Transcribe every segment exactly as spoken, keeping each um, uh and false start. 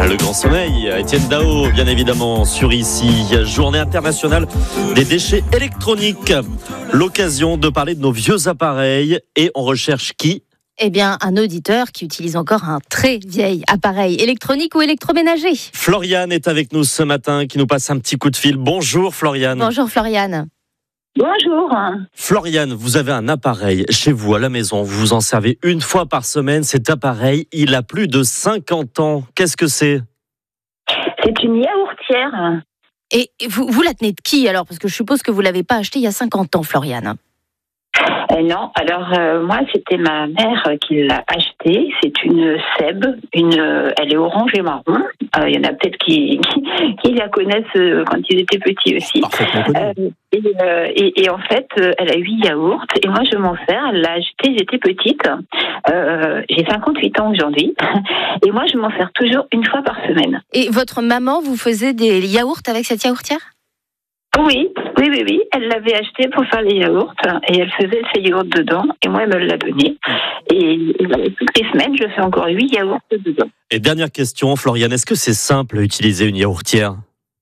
Le grand sommeil, Étienne Dao, bien évidemment, sur ici. Journée internationale des déchets électroniques. L'occasion de parler de nos vieux appareils. Et on recherche qui ? Eh bien, un auditeur qui utilise encore un très vieil appareil électronique ou électroménager. Floriane est avec nous ce matin, qui nous passe un petit coup de fil. Bonjour Floriane. Bonjour Floriane. Bonjour. Floriane, vous avez un appareil chez vous à la maison. Vous vous en servez une fois par semaine. Cet appareil, il a plus de cinquante ans. Qu'est-ce que c'est ? C'est une yaourtière. Et vous, vous la tenez de qui alors ? Parce que je suppose que vous ne l'avez pas acheté il y a cinquante ans, Floriane. Euh, non, alors euh, moi c'était ma mère qui l'a achetée. C'est une Seb, une, euh, elle est orange et marron. Il euh, y en a peut-être qui, qui, qui la connaissent euh, quand ils étaient petits aussi. Euh, et, euh, et, et en fait, euh, elle a huit yaourts et moi je m'en sers. Elle l'a achetée, j'étais petite. Euh, j'ai cinquante-huit ans aujourd'hui et moi je m'en sers toujours une fois par semaine. Et votre maman vous faisait des yaourts avec cette yaourtière ? Oui, oui, oui, oui. Elle l'avait acheté pour faire les yaourts et elle faisait ses yaourts dedans et moi elle me l'a donné. Et, et toutes les semaines, je fais encore huit yaourts dedans. Et dernière question, Floriane, est-ce que c'est simple à utiliser une yaourtière ?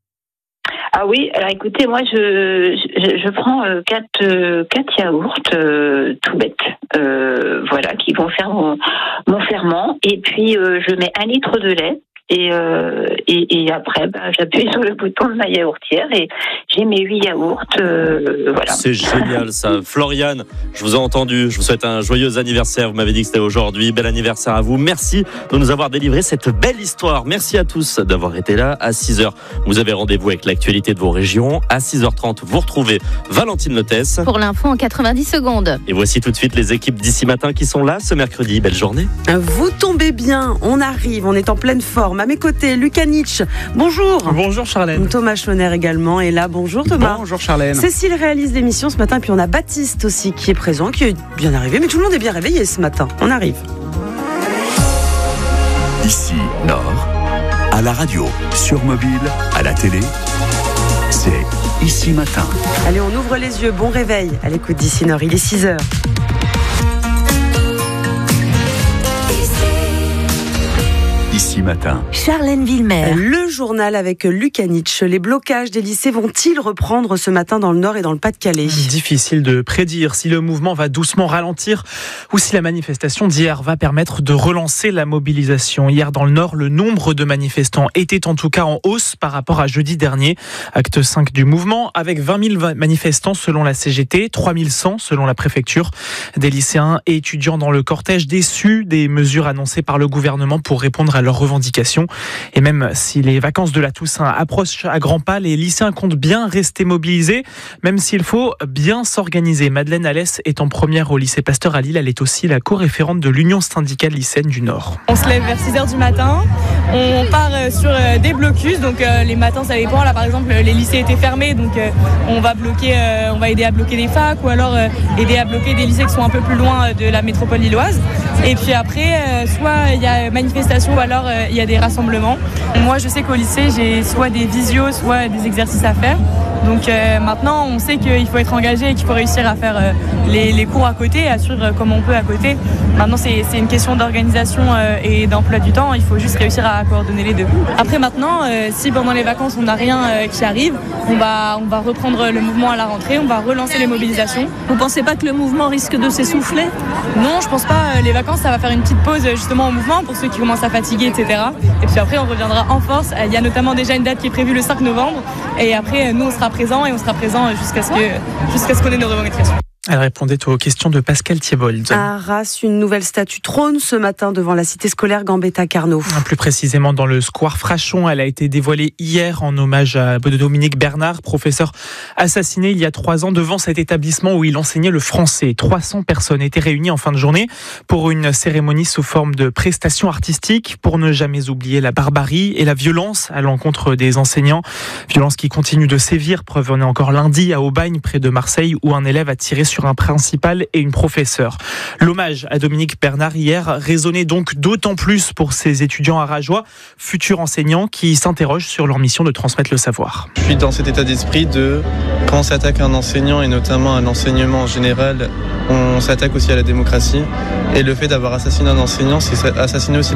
Ah oui, alors écoutez, moi je je, je prends euh, quatre euh, quatre yaourts euh, tout bêtes, euh, voilà, qui vont faire mon, mon ferment et puis euh, je mets un litre de lait. Et, euh, et, et après, bah, j'appuie sur le bouton de ma yaourtière et j'ai mes huit yaourts. Euh, voilà. C'est génial ça. Floriane, je vous ai entendu. Je vous souhaite un joyeux anniversaire. Vous m'avez dit que c'était aujourd'hui. Bel anniversaire à vous. Merci de nous avoir délivré cette belle histoire. Merci à tous d'avoir été là. À six heures, vous avez rendez-vous avec l'actualité de vos régions. À six heures trente, vous retrouvez Valentine Lotès. Pour l'info en quatre-vingt-dix secondes. Et voici tout de suite les équipes d'ici matin qui sont là ce mercredi. Belle journée. Vous tombez bien. On arrive. On est en pleine forme. À mes côtés, Lucas Nietzsche. Bonjour. Bonjour Charlène. Thomas Schloner également est là. Bonjour Thomas. Bonjour Charlène. Cécile réalise l'émission ce matin. Et puis on a Baptiste aussi qui est présent, qui est bien arrivé. Mais tout le monde est bien réveillé ce matin. On arrive. Ici, Nord, à la radio, sur mobile, à la télé, c'est Ici Matin. Allez, on ouvre les yeux. Bon réveil à l'écoute d'Ici Nord. Il est six heures. Ici Matin. Charlène Villemer. Le journal avec Lucas Nietzsche. Les blocages des lycées vont-ils reprendre ce matin dans le Nord et dans le Pas-de-Calais ? Difficile de prédire si le mouvement va doucement ralentir ou si la manifestation d'hier va permettre de relancer la mobilisation. Hier dans le Nord, le nombre de manifestants était en tout cas en hausse par rapport à jeudi dernier. Acte cinq du mouvement avec vingt mille manifestants selon la C G T, trois mille cent selon la préfecture. Des lycéens et étudiants dans le cortège déçus des mesures annoncées par le gouvernement pour répondre à leurs revendications. Et même si les vacances de la Toussaint approchent à grands pas, les lycéens comptent bien rester mobilisés, même s'il faut bien s'organiser. Madeleine Alès est en première au lycée Pasteur à Lille. Elle est aussi la co-référente de l'Union syndicale lycéenne du Nord. On se lève vers six heures du matin, on part sur des blocus, donc les matins ça dépend. Là par exemple les lycées étaient fermés, donc on va bloquer, on va aider à bloquer des facs ou alors aider à bloquer des lycées qui sont un peu plus loin de la métropole lilloise. Et puis après, soit il y a manifestation ou alors il y a des rassemblements. Moi je sais qu'au lycée j'ai soit des visios, soit des exercices à faire. Donc euh, maintenant on sait qu'il faut être engagé et qu'il faut réussir à faire euh, les, les cours à côté, à suivre comme on peut à côté. Maintenant c'est, c'est une question d'organisation euh, et d'emploi du temps, il faut juste réussir à coordonner les deux. Après maintenant, euh, si pendant les vacances on n'a rien euh, qui arrive, on va, on va reprendre le mouvement à la rentrée, on va relancer les mobilisations. Vous pensez pas que le mouvement risque de s'essouffler ? Non, je pense pas. Les vacances ça va faire une petite pause justement au mouvement pour ceux qui commencent à fatiguer, et cetera. Et puis après on reviendra en force. Il y a notamment déjà une date qui est prévue le cinq novembre et après nous on sera présent et on sera présent jusqu'à ce que jusqu'à ce qu'on ait nos revendications. Elle répondait aux questions de Pascal Thiebold. À Arras, une nouvelle statue trône ce matin devant la cité scolaire Gambetta-Carnot. Plus précisément dans le square Frachon. Elle a été dévoilée hier en hommage à Dominique Bernard, professeur assassiné il y a trois ans devant cet établissement où il enseignait le français. trois cents personnes étaient réunies en fin de journée pour une cérémonie sous forme de prestation artistique pour ne jamais oublier la barbarie et la violence à l'encontre des enseignants. Violence qui continue de sévir. Preuve en est encore lundi à Aubagne, près de Marseille, où un élève a tiré sur un principal et une professeure. L'hommage à Dominique Bernard hier résonnait donc d'autant plus pour ces étudiants arageois, futurs enseignants qui s'interrogent sur leur mission de transmettre le savoir. Je suis dans cet état d'esprit de quand on s'attaque à un enseignant et notamment à l'enseignement en général, on s'attaque aussi à la démocratie et le fait d'avoir assassiné un enseignant, c'est assassiner aussi